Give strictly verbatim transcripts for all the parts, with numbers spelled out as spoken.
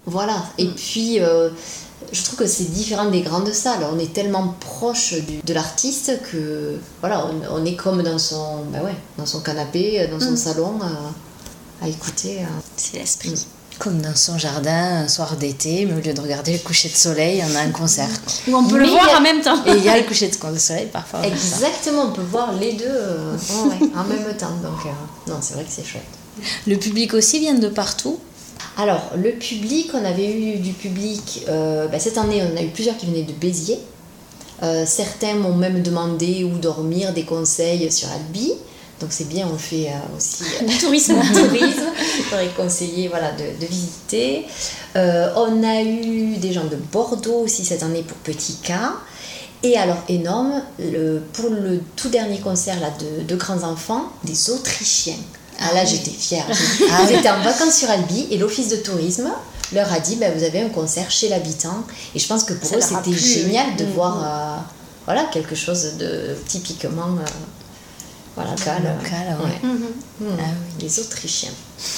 Voilà. Et mm. puis, euh, je trouve que c'est différent des grandes salles. On est tellement proche du, de l'artiste que, voilà, on, on est comme dans son, ben ouais, dans son canapé, dans son mm. salon, à, à écouter. À... C'est l'esprit. Mm. Comme dans son jardin, un soir d'été, mais au lieu de regarder le coucher de soleil, on a un concert. Ou on peut mais le voir a... en même temps. Et il y a le coucher de soleil parfois. Exactement, on peut voir les deux euh, ouais, en même temps. Donc, euh, non, c'est vrai que c'est chouette. Le public aussi vient de partout? Alors, le public, on avait eu du public... Euh, bah, cette année, on a eu plusieurs qui venaient de Béziers. Euh, certains m'ont même demandé où dormir, des conseils sur Albi. Donc c'est bien, on fait euh, aussi euh, du tourisme. tourisme. Il faudrait conseiller voilà, de, de visiter. Euh, on a eu des gens de Bordeaux aussi cette année pour Petit Cas. Et alors énorme, le, pour le tout dernier concert là, de, de grands enfants, des Autrichiens. Ah là, j'étais fière. Ils étaient en vacances sur Albi et l'office de tourisme leur a dit bah, vous avez un concert chez l'habitant. Et je pense que pour Ça eux, c'était plu, génial oui. de mmh. voir euh, voilà, quelque chose de typiquement euh, voilà, local. local ouais. Ouais. Mmh. Mmh. Ah, oui. Les Autrichiens.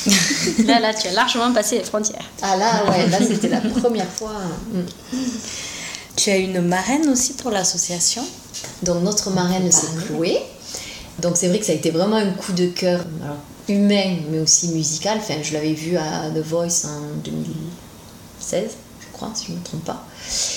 Là, là, tu as largement passé les frontières. Ah là, ouais, là, c'était la première fois. Mmh. Tu as une marraine aussi pour l'association? Donc, notre marraine, c'est Chloé. Donc c'est vrai que ça a été vraiment un coup de cœur alors, humain mais aussi musical. Enfin, je l'avais vu à The Voice en deux mille seize, je crois, si je ne me trompe pas.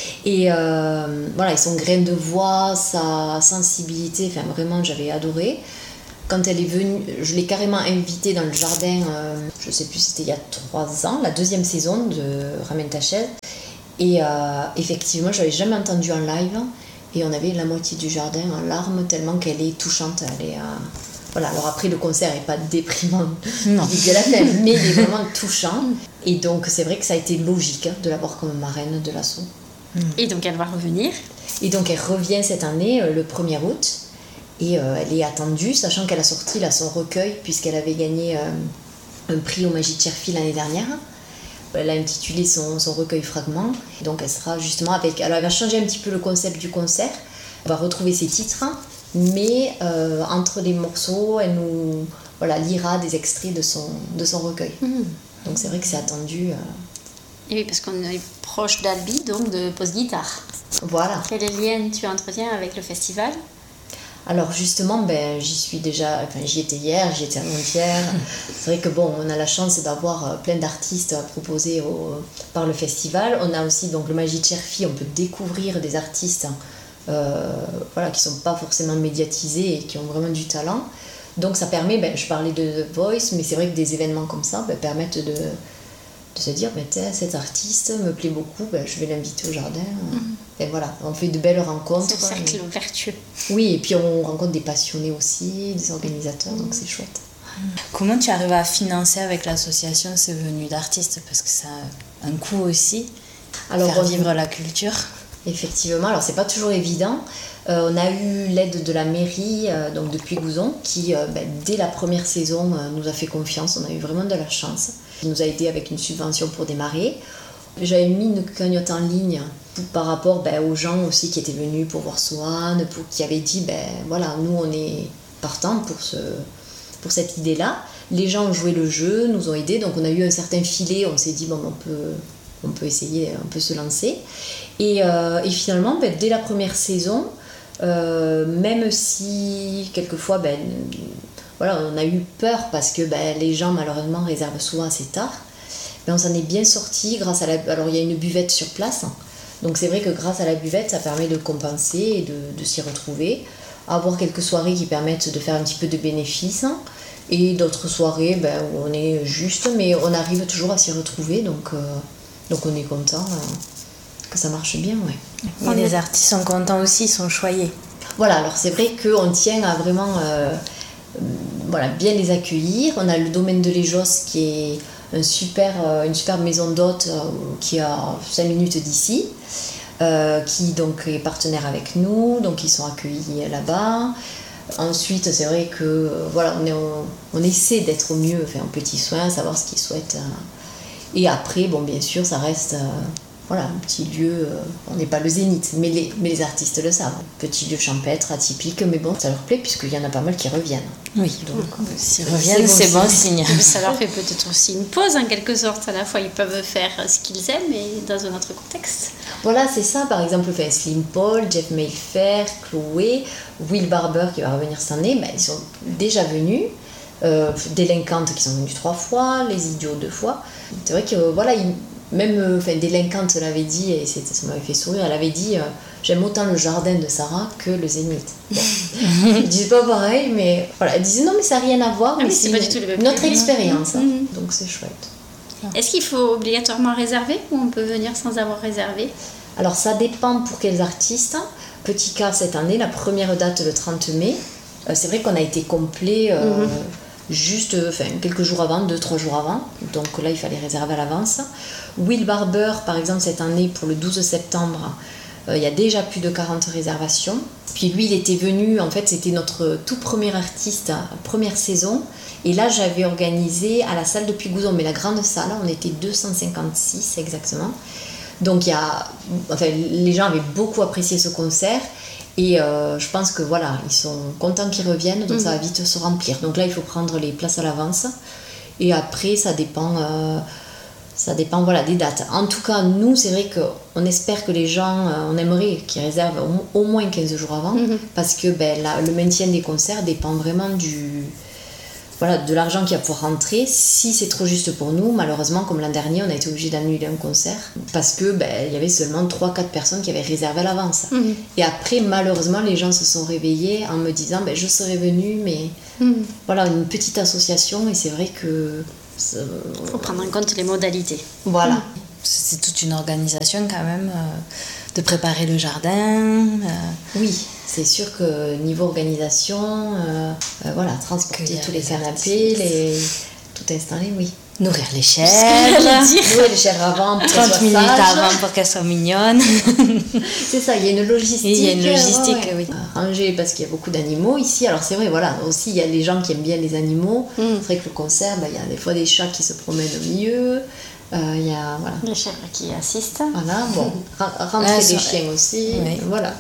Et euh, voilà, et son grain de voix, sa sensibilité, enfin vraiment j'avais adoré. Quand elle est venue, je l'ai carrément invitée dans le jardin, euh, je ne sais plus, c'était il y a trois ans, la deuxième saison de Ramène ta chaise. Et euh, effectivement, je l'avais jamais entendue en live. Et on avait la moitié du jardin en larmes tellement qu'elle est touchante. Elle est, euh... voilà. Alors après, le concert n'est pas déprimant, non. De la peine, mais il est vraiment touchant. Et donc, c'est vrai que ça a été logique hein, de l'avoir comme marraine de l'asso. Et donc, elle va revenir. Et donc, elle revient cette année, euh, le premier août. Et euh, elle est attendue, sachant qu'elle a sorti là, son recueil, puisqu'elle avait gagné euh, un prix au Magie de Cherfi l'année dernière. Elle a intitulé son, son recueil Fragments. Et donc elle sera justement avec... Alors elle va changer un petit peu le concept du concert. On va retrouver ses titres, mais euh, entre les morceaux, elle nous voilà, lira des extraits de son, de son recueil. Mmh. Donc c'est vrai que c'est attendu. Euh... Et oui, parce qu'on est proche d'Albi, donc de Pause Guitare. Voilà. Quel lien tu entretiens avec le festival ? Alors justement, ben, j'y suis déjà, enfin j'y étais hier, j'y étais avant-hier. C'est vrai que bon, on a la chance d'avoir plein d'artistes à proposer au, par le festival. On a aussi donc le Magie de Cherfi, on peut découvrir des artistes euh, voilà, qui ne sont pas forcément médiatisés et qui ont vraiment du talent. Donc ça permet, ben, je parlais de The Voice, mais c'est vrai que des événements comme ça ben, permettent de, de se dire, ben, cet artiste me plaît beaucoup, ben, je vais l'inviter au jardin. Mm-hmm. Et voilà, on fait de belles rencontres. C'est un cercle et... vertueux. Oui, et puis on rencontre des passionnés aussi, des organisateurs, mm-hmm. donc c'est chouette. Comment tu arrives à financer avec l'association ces venues d'artistes? Parce que ça a un coût aussi, alors, faire vivre on... la culture. Effectivement, alors c'est pas toujours évident. Euh, on a eu l'aide de la mairie, euh, donc de Puy-Gouzon, qui euh, ben, dès la première saison euh, nous a fait confiance. On a eu vraiment de la chance. Il nous a aidé avec une subvention pour démarrer. J'avais mis une cagnotte en ligne pour, par rapport ben, aux gens aussi qui étaient venus pour voir Swan, pour, qui avaient dit ben voilà, nous on est partants pour, ce, pour cette idée-là. Les gens ont joué le jeu, nous ont aidés, donc on a eu un certain filet. On s'est dit bon, on peut, on peut essayer, on peut se lancer. Et, euh, et finalement, ben, dès la première saison, euh, même si quelquefois ben, voilà, on a eu peur parce que ben, les gens malheureusement réservent souvent assez tard, ben, on s'en est bien sorti grâce à la... Alors il y a une buvette sur place, donc c'est vrai que grâce à la buvette ça permet de compenser et de, de s'y retrouver, avoir quelques soirées qui permettent de faire un petit peu de bénéfices et d'autres soirées ben, où on est juste mais on arrive toujours à s'y retrouver, donc, euh, donc on est content euh, que ça marche bien. Ouais. Et les artistes sont contents aussi, sont choyés. Voilà, alors c'est vrai qu'on tient à vraiment euh, voilà, bien les accueillir. On a le domaine de l'Éjosse qui est un super, euh, une super maison d'hôtes euh, qui est à cinq minutes d'ici, euh, qui donc est partenaire avec nous, donc ils sont accueillis là-bas. Ensuite, c'est vrai que euh, voilà, on, est, on, on essaie d'être au mieux, enfin, en petits soins, savoir ce qu'ils souhaitent. Euh, et après, bon, bien sûr, ça reste... Euh, voilà, un petit lieu, euh, on n'est pas le Zénith, mais les, mais les artistes le savent. Petit lieu champêtre, atypique, mais bon, ça leur plaît puisqu'il y en a pas mal qui reviennent. Oui, donc s'ils reviennent, c'est bon signe. Ça leur fait peut-être aussi une pause en quelque sorte. À la fois, ils peuvent faire ce qu'ils aiment, mais dans un autre contexte. Voilà, c'est ça. Par exemple, enfin, Slim Paul, Jeff Mayfair, Chloé, Will Barber qui va revenir cette année, ben, ils sont déjà venus. Euh, Délinquantes qui sont venues trois fois, Les Idiots deux fois. C'est vrai que euh, voilà, ils, même enfin, Délinquante l'avait dit, et ça m'avait fait sourire, elle avait dit euh, j'aime autant le jardin de Sarah que le Zénith. Bon. Je disais pas pareil, mais voilà, elle disait non, mais ça n'a rien à voir, ah mais oui, c'est pas du tout le même notre expérience, hein. Mm-hmm. Donc c'est chouette. Est-ce qu'il faut obligatoirement réserver ou on peut venir sans avoir réservé? Alors ça dépend pour quels artistes. Petit cas cette année, la première date le trente mai. Euh, c'est vrai qu'on a été complet. Euh, mm-hmm. Juste enfin, quelques jours avant, deux, trois jours avant. Donc là, il fallait réserver à l'avance. Will Barber, par exemple, cette année, pour le douze septembre, euh, il y a déjà plus de quarante réservations. Puis lui, il était venu, en fait, c'était notre tout premier artiste, première saison. Et là, j'avais organisé à la salle de Puy-Gouzon, mais la grande salle, on était deux cent cinquante-six exactement. Donc il y a, enfin, les gens avaient beaucoup apprécié ce concert. Et euh, je pense que voilà, ils sont contents qu'ils reviennent, donc mmh. ça va vite se remplir. Donc là, il faut prendre les places à l'avance. Et après, ça dépend, euh, ça dépend voilà, des dates. En tout cas, nous, c'est vrai qu'on espère que les gens, euh, on aimerait qu'ils réservent au, au moins quinze jours avant, mmh. parce que ben, la, le maintien des concerts dépend vraiment du... Voilà, de l'argent qui va pouvoir rentrer. Si c'est trop juste pour nous, malheureusement, comme l'an dernier, on a été obligé d'annuler un concert parce que ben, il y avait seulement trois quatre personnes qui avaient réservé à l'avance. Mmh. Et après, malheureusement, les gens se sont réveillés en me disant ben, je serais venue, mais mmh. voilà, une petite association, et c'est vrai que... Il faut prendre en compte les modalités. Voilà. Mmh. C'est toute une organisation quand même, euh, de préparer le jardin. Euh... Oui. C'est sûr que niveau organisation, euh, euh, voilà, transporter tous les canapés, les... tout installer, oui. Nourrir les chèvres. Nourrir les chèvres avant pour trente minutes avant pour qu'elles soient mignonnes. C'est ça, il y a une logistique. Et il y a une logistique, ouais, ouais. oui. Ranger parce qu'il y a beaucoup d'animaux ici. Alors c'est vrai, voilà, aussi il y a les gens qui aiment bien les animaux. Mm. C'est vrai que le concert, bah, il y a des fois des chats qui se promènent au milieu. Il euh, y a voilà. Les chèvres qui assistent. Voilà, bon, rentrer ah, des chiens aussi, oui. Voilà.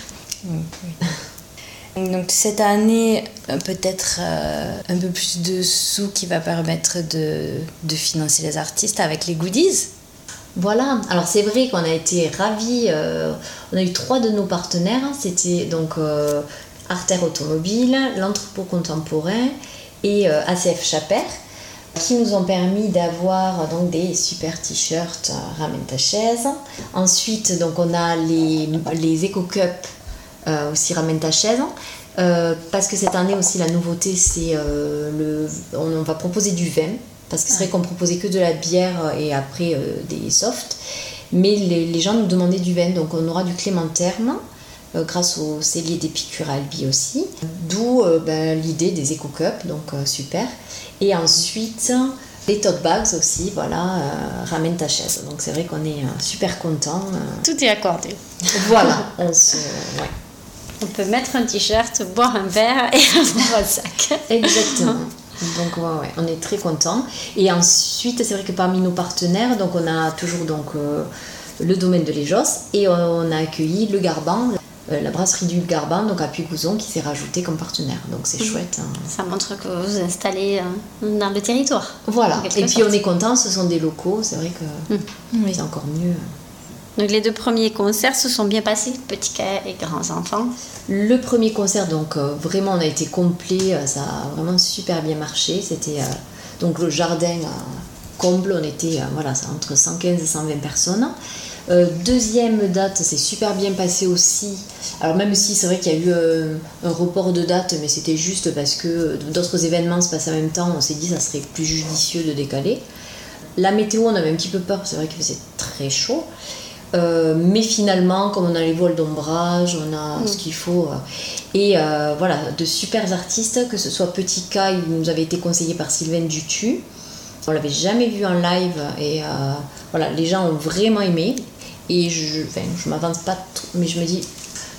Oui. Donc cette année, peut-être euh, un peu plus de sous qui va permettre de, de financer les artistes avec les goodies. Voilà, alors c'est vrai qu'on a été ravis, euh, on a eu trois de nos partenaires, c'était donc euh, Artère Automobile, l'Entrepôt Contemporain et euh, A C F Chapert, qui nous ont permis d'avoir donc des super t-shirts euh, Ramène ta chaise. Ensuite, donc on a les, les Eco Cup, euh, aussi Ramène ta chaise. Euh, parce que cette année aussi, la nouveauté, c'est euh, le, on, on va proposer du vin. Parce que c'est vrai qu'on proposait que de la bière et après euh, des softs. Mais les, les gens nous demandaient du vin. Donc on aura du Clémenterne, euh, grâce au cellier d'Épicure à Albi aussi. D'où euh, ben, l'idée des Eco Cups, donc euh, super. Et ensuite, les tote bags aussi, voilà, euh, Ramène ta chaise. Donc c'est vrai qu'on est euh, super contents. Euh. Tout est accordé. Voilà, on se... Ouais. On peut mettre un t-shirt, boire un verre et avoir un sac. Exactement. Donc ouais, ouais, on est très contents. Et ensuite, c'est vrai que parmi nos partenaires, donc on a toujours donc euh, le domaine de l'Éjosse et on a accueilli le Garban, euh, la brasserie du Garban, donc à Puy-Gouzon, qui s'est rajouté comme partenaire. Donc c'est mmh. chouette. Hein. Ça montre que vous vous installez euh, dans le territoire. Voilà. Et puis sorte. On est contents, ce sont des locaux, c'est vrai que mmh. oui. c'est encore mieux. Donc les deux premiers concerts se sont bien passés, petits cas et grands enfants. Le premier concert, donc euh, vraiment on a été complet, euh, ça a vraiment super bien marché. C'était euh, donc le jardin euh, comble, on était euh, voilà, entre cent quinze et cent vingt personnes. Euh, deuxième date, c'est super bien passé aussi. Alors même si c'est vrai qu'il y a eu euh, un report de date, mais c'était juste parce que d'autres événements se passaient en même temps, on s'est dit que ça serait plus judicieux de décaler. La météo, on avait un petit peu peur, c'est vrai qu'il faisait très chaud. Euh, mais finalement, comme on a les voiles d'ombrage, on a mmh. ce qu'il faut. Euh, et euh, voilà, de super artistes, que ce soit Petit K, il nous avait été conseillé par Sylvaine Dutu. On l'avait jamais vu en live et euh, voilà, les gens ont vraiment aimé. Et je, enfin, je m'avance pas trop, mais je me dis,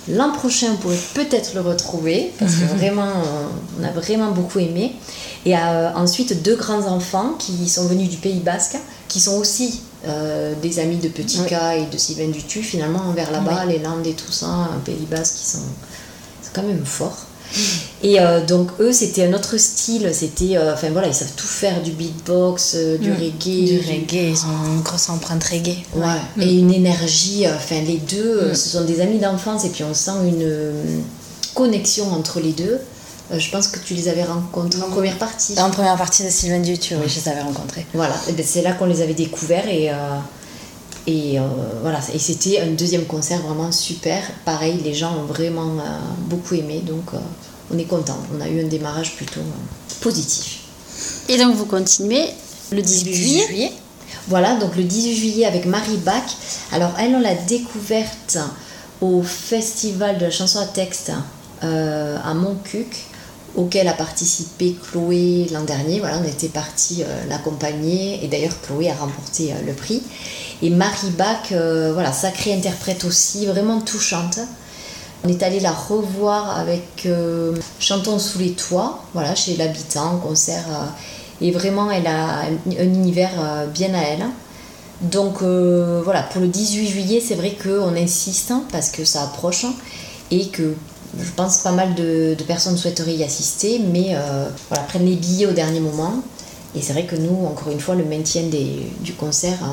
L'an prochain, vous pourrez peut-être le retrouver, parce que vraiment, on a vraiment beaucoup aimé. Et euh, ensuite, deux grands-enfants qui sont venus du Pays Basque, qui sont aussi euh, des amis de Petit K oui. et de Sylvain Dutu, finalement, vers là-bas, oui. les Landes et tout ça, un Pays Basque, qui sont, sont quand même forts. Et euh, donc eux c'était un autre style, c'était euh, enfin voilà, ils savent tout faire, du beatbox, euh, du mmh. reggae, du reggae, ils ont une grosse empreinte reggae. Ouais. ouais. Mmh. Et une énergie, enfin euh, les deux, mmh. ce sont des amis d'enfance et puis on sent une euh, connexion entre les deux. Euh, je pense que tu les avais rencontrés en première partie. En première partie de Sylvain Dutu, oui, je les avais rencontrés. Voilà, et ben, c'est là qu'on les avait découverts et euh, et euh, voilà, et c'était un deuxième concert vraiment super. Pareil, les gens ont vraiment euh, beaucoup aimé, donc euh, on est content. On a eu un démarrage plutôt euh, positif. Et donc vous continuez le dix-huit juillet. Voilà, donc le dix-huit juillet avec Marie Bach. Alors elle, on l'a découverte au festival de la chanson à texte euh, à Montcuq, auquel a participé Chloé l'an dernier. Voilà, on était partis euh, l'accompagner et d'ailleurs Chloé a remporté euh, le prix. Et Marie Bach, euh, voilà, sacrée interprète aussi, vraiment touchante. On est allé la revoir avec euh, Chantons sous les toits, voilà, chez l'habitant, en concert. Euh, et vraiment, elle a un, un univers euh, bien à elle. Donc euh, voilà, pour le dix-huit juillet, c'est vrai qu'on insiste parce que ça approche et que je pense pas mal de, de personnes souhaiteraient y assister, mais euh, voilà, prennent les billets au dernier moment. Et c'est vrai que nous, encore une fois, le maintien des, du concert euh,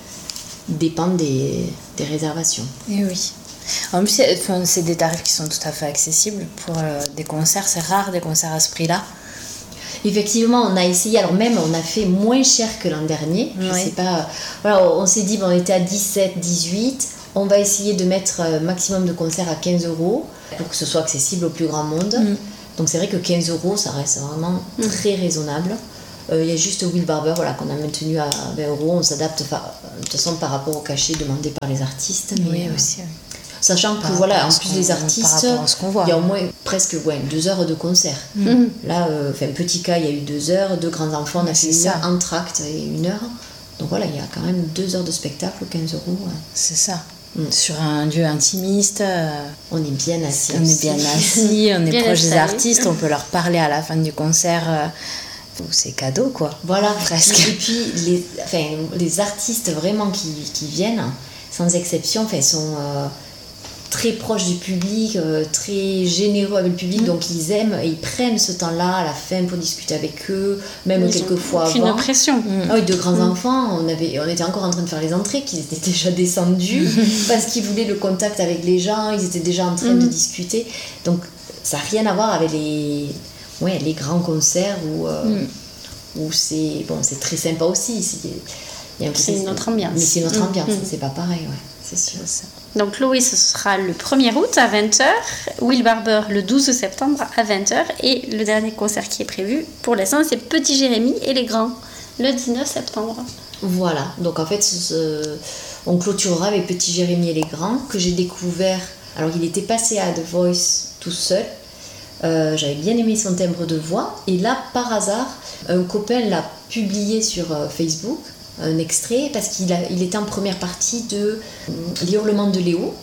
dépend des, des réservations. Et oui. En plus, c'est des tarifs qui sont tout à fait accessibles pour euh, des concerts. C'est rare des concerts à ce prix-là. Effectivement, on a essayé, alors même on a fait moins cher que l'an dernier. Je oui. sais pas, voilà, on s'est dit, bon, on était à dix-sept, dix-huit, on va essayer de mettre un maximum de concerts à quinze euros pour que ce soit accessible au plus grand monde. Mm. Donc c'est vrai que quinze euros, ça reste vraiment mm. très raisonnable. Il euh, y a juste Will Barber voilà, qu'on a maintenu à vingt euros. On s'adapte fa- de toute façon par rapport au cachet demandé par les artistes. Mais, oui, euh, aussi. Oui. Sachant que voilà, en plus des artistes, il y a au moins presque ouais, deux heures de concert. Mm. Là, euh, Petit K, il y a eu deux heures, deux grands enfants, on a fait une heure, entracte et une heure. Donc voilà, il y a quand même deux heures de spectacle, quinze euros. Ouais. C'est ça. Mm. Sur un lieu intimiste, euh, on est bien assis. On est bien assis, on est proche des artistes, on peut leur parler à la fin du concert. Euh, c'est cadeau, quoi. Voilà, presque. Et puis, les, enfin, les artistes vraiment qui, qui viennent, sans exception, enfin, sont euh, très proches du public, euh, très généreux avec le public, mmh. donc ils aiment et ils prennent ce temps-là à la fin pour discuter avec eux, même ils quelquefois avant. Aucune pression. Mmh. Ah oui, de grands mmh. enfants, on, avait, on était encore en train de faire les entrées, qu'ils étaient déjà descendus, parce qu'ils voulaient le contact avec les gens, ils étaient déjà en train mmh. de discuter. Donc, ça n'a rien à voir avec les... Ouais, les grands concerts où, euh, mm. où c'est, bon, c'est très sympa aussi. C'est, y a un c'est une autre ambiance. Mais c'est une autre mm. ambiance, mm. c'est pas pareil, ouais, c'est sûr. Ça. Donc Chloé, ce sera le premier août à vingt heures, Will Barber le douze septembre à vingt heures, et le dernier concert qui est prévu pour l'instant, c'est Petit Jérémy et les Grands, le dix-neuf septembre. Voilà, donc en fait, ce, on clôturera avec Petit Jérémy et les Grands, que j'ai découvert. Alors il était passé à The Voice tout seul. Euh, j'avais bien aimé son timbre de voix et là par hasard un copain l'a publié sur euh, Facebook, un extrait parce qu'il a, il était en première partie de euh, Les Hurlements de Léo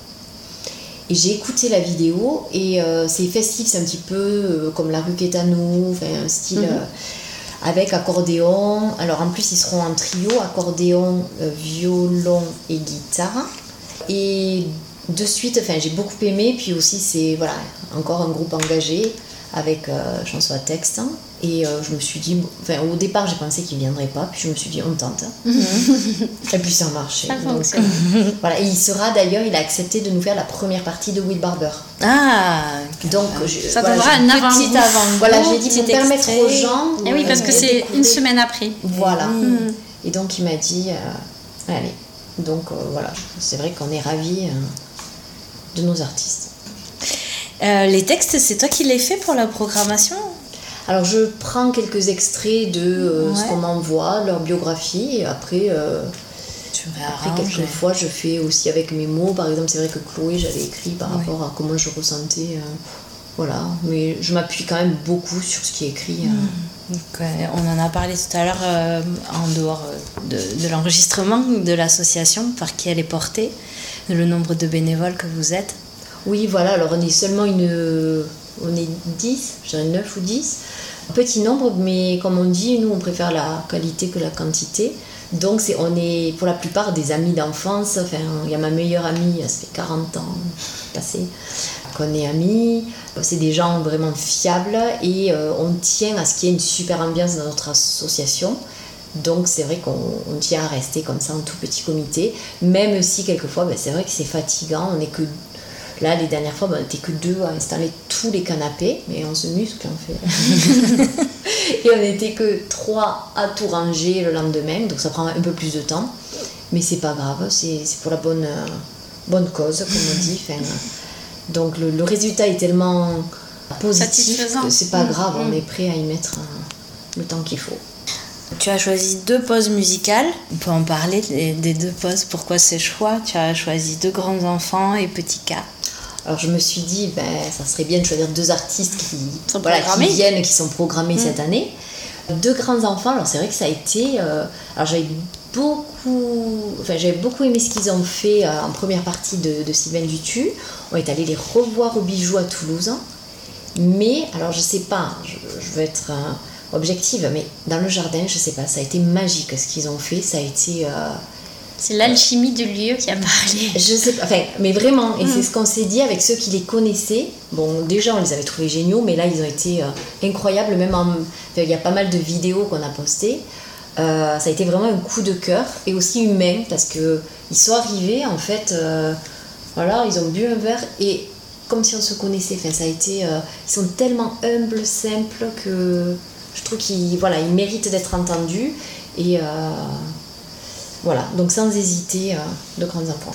et j'ai écouté la vidéo et euh, c'est festif, c'est un petit peu euh, comme La Rue Quétano, enfin un style mm-hmm. euh, avec accordéon. Alors en plus ils seront en trio, accordéon, euh, violon et guitare. Et de suite, enfin, j'ai beaucoup aimé, puis aussi c'est voilà, encore un groupe engagé avec euh, chanson à texte. Et euh, je me suis dit, enfin, au départ j'ai pensé qu'il ne viendrait pas, puis je me suis dit on tente. Mm-hmm. Et puis ça a marché. Ça donc, euh, voilà. Et il sera d'ailleurs, il a accepté de nous faire la première partie de Will Barber. Ah, donc je, ça voilà, donnera un avant. Petit avant. Voilà, j'ai dit pour permettre aux gens. Et oui, parce que c'est une semaine après. Voilà. Mm. Et donc il m'a dit, euh, allez. Donc euh, voilà, c'est vrai qu'on est ravis. Euh, de nos artistes. Euh, les textes, c'est toi qui les fais pour la programmation ? Alors je prends quelques extraits de euh, ouais. ce qu'on m'envoie, leur biographie, et après, euh, tu après quelques ouais. fois je fais aussi avec mes mots. Par exemple, c'est vrai que Chloé, j'avais écrit par ouais. rapport à comment je ressentais, euh, voilà. Mais je m'appuie quand même beaucoup sur ce qui est écrit. Euh. Mmh. Donc, euh, on en a parlé tout à l'heure euh, en dehors de, de l'enregistrement de l'association, par qui elle est portée, le nombre de bénévoles que vous êtes. Oui, voilà, alors on est seulement une... On est dix, je dirais neuf ou dix. Petit nombre, mais comme on dit, nous on préfère la qualité que la quantité. Donc c'est, on est pour la plupart des amis d'enfance. Enfin, il y a ma meilleure amie, ça fait quarante ans passé qu'on est amis. C'est des gens vraiment fiables et euh, on tient à ce qu'il y ait une super ambiance dans notre association. Donc c'est vrai qu'on on tient à rester comme ça en tout petit comité, même si quelquefois ben, c'est vrai que c'est fatigant. On est que là les dernières fois ben, on n'était que deux à installer tous les canapés, mais on se muscle en fait. Et on n'était que trois à tout ranger le lendemain, donc ça prend un peu plus de temps, mais c'est pas grave, c'est, c'est pour la bonne, euh, bonne cause comme on dit. Enfin, donc le, le résultat est tellement positif que c'est pas grave, mmh. on est prêt à y mettre euh, le temps qu'il faut. Tu as choisi deux pauses musicales. On peut en parler des, des deux pauses. Pourquoi ce choix? Tu as choisi deux grands enfants et Petit K. Alors je me suis dit, ben, ça serait bien de choisir deux artistes qui, voilà, qui viennent, qui sont programmés mmh. cette année. Deux grands enfants, alors c'est vrai que ça a été... Euh, alors j'avais beaucoup, enfin, j'avais beaucoup aimé ce qu'ils ont fait euh, en première partie de, de Sylvain Dutu. On est allé les revoir au Bijou à Toulouse. Mais, alors je sais pas, je, je veux être... Euh, objective, mais dans le jardin, je sais pas, ça a été magique ce qu'ils ont fait, ça a été... Euh, c'est l'alchimie du lieu qui a parlé. Je sais pas, enfin, mais vraiment, et mmh. c'est ce qu'on s'est dit avec ceux qui les connaissaient. Bon, déjà, on les avait trouvés géniaux, mais là, ils ont été euh, incroyables, même en... Enfin, il y a pas mal de vidéos qu'on a postées. Euh, ça a été vraiment un coup de cœur, et aussi humain, parce que ils sont arrivés, en fait, euh, voilà, ils ont bu un verre, et comme si on se connaissait, enfin, ça a été... Euh, ils sont tellement humbles, simples, que... Je trouve qu'ils voilà, ils méritent d'être entendus. Et euh, voilà, donc sans hésiter, euh, de grands enfants.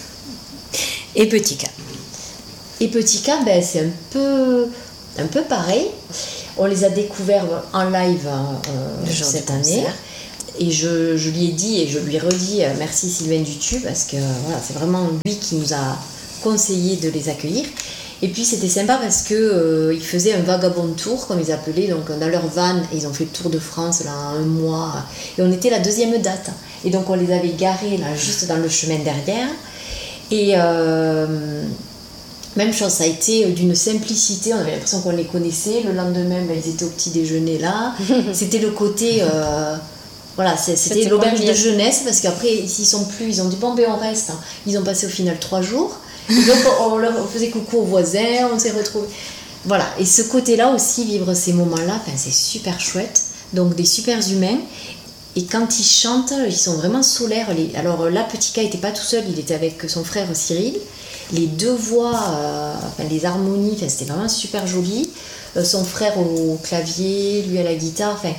Et Petit K. Et Petit K, ben, c'est un peu, un peu pareil. On les a découverts en live euh, cette année. Et je, je lui ai dit et je lui ai redit euh, merci Sylvain Dutu, parce que voilà, c'est vraiment lui qui nous a conseillé de les accueillir. Et puis c'était sympa parce qu'ils euh, faisaient un vagabond tour, comme ils appelaient, donc dans leur van, et ils ont fait le tour de France là, un mois. Et on était la deuxième date. Et donc on les avait garés là, juste dans le chemin derrière. Et euh, même chose, ça a été d'une simplicité, on avait l'impression qu'on les connaissait. Le lendemain, ben, ils étaient au petit déjeuner là. C'était le côté... Euh, Voilà, c'était, c'était l'auberge de jeunesse, parce qu'après, s'ils sont plus, ils ont dit bon, ben on reste. Ils ont passé au final trois jours. Et donc, on leur faisait coucou aux voisins, on s'est retrouvés. Voilà, et ce côté-là aussi, vivre ces moments-là, ben, c'est super chouette. Donc, des super humains. Et quand ils chantent, ils sont vraiment solaires. Les... Alors là, Petit K n'était pas tout seul, il était avec son frère Cyril. Les deux voix, euh, enfin, les harmonies, enfin, c'était vraiment super joli. Euh, son frère au clavier, lui à la guitare, enfin...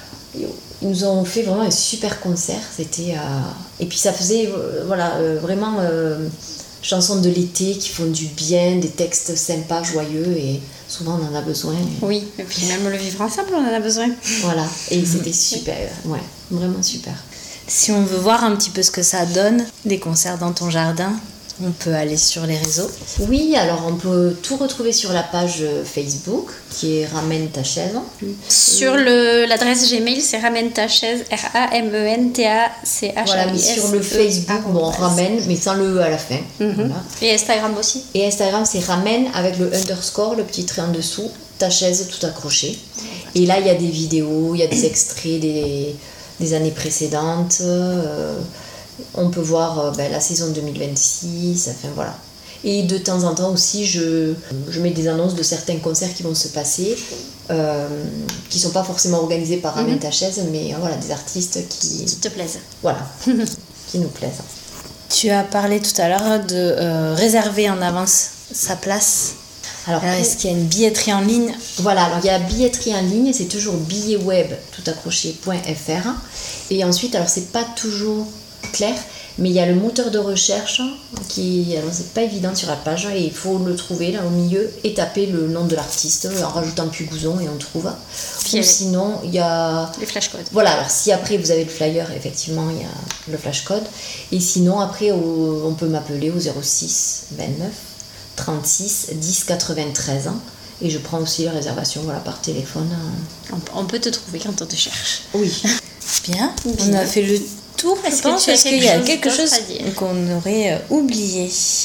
Ils nous ont fait vraiment un super concert. C'était, euh... Et puis ça faisait euh, voilà, euh, vraiment euh, chansons de l'été qui font du bien, des textes sympas, joyeux, et souvent on en a besoin. Et... Oui, et puis même le vivre ensemble, on en a besoin. Voilà, et c'était super, ouais, vraiment super. Si on veut voir un petit peu ce que ça donne, des concerts dans ton jardin, on peut aller sur les réseaux. Oui, alors on peut tout retrouver sur la page Facebook qui est Ramène ta chaise. Sur le, l'adresse Gmail, c'est Ramène ta chaise, R A M E N T A C H A I S. Voilà, mais sur le Facebook, bon, Ramène, mais sans le E à la fin. Mm-hmm. Voilà. Et Instagram aussi. Et Instagram, c'est Ramène avec le underscore, le petit trait en dessous, ta chaise tout accroché. Et là, il y a des vidéos, il y a des extraits des, des années précédentes. Euh, On peut voir euh, ben, la saison deux mille vingt-six, enfin voilà. Et de temps en temps aussi, je, je mets des annonces de certains concerts qui vont se passer, euh, qui ne sont pas forcément organisés par Ramène ta chaise, mais euh, voilà, des artistes qui... Qui te plaisent. Voilà, qui nous plaisent. Tu as parlé tout à l'heure de euh, réserver en avance sa place. Alors, alors est-ce qu'il y a une billetterie en ligne? Voilà, alors il y a la billetterie en ligne, c'est toujours billet web tout accroché point f r. Et ensuite, alors c'est pas toujours clair, mais il y a le moteur de recherche qui, alors c'est pas évident sur la page, et il faut le trouver là au milieu et taper le nom de l'artiste en rajoutant Pugouzon et on trouve. Puis ou sinon il y a les flashcodes. Voilà, alors si après vous avez le flyer, effectivement il y a le flashcode, et sinon après on peut m'appeler au zéro six vingt-neuf trente-six dix quatre-vingt-treize et je prends aussi les réservations, voilà, par téléphone. On peut te trouver quand on te cherche. Oui. Bien, Bien. On a fait le tour, est-ce je pense, que est-ce qu'il y a quelque chose qu'on aurait oublié?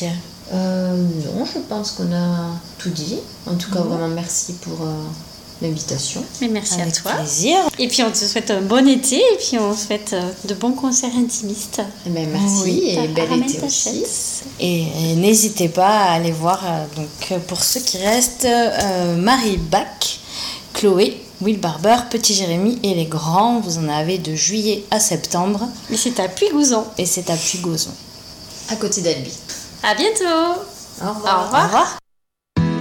Euh, non, je pense qu'on a tout dit. En tout cas, Mmh. vraiment merci pour euh, l'invitation. Mais merci Avec à toi. plaisir. Et puis on te souhaite un bon été et puis on souhaite euh, de bons concerts intimistes. Eh ben, merci Oui, et bel Ramène été ta aussi. chaise. Et, et n'hésitez pas à aller voir, euh, donc, euh, pour ceux qui restent, euh, Marie Bach, Chloé, Will Barber, Petit Jérémy et les grands. Vous en avez de juillet à septembre. Mais c'est à Puy-Gouzon. Et c'est à Puy-Gozon. À côté d'Albi. À bientôt. Au revoir. Au revoir. Au revoir.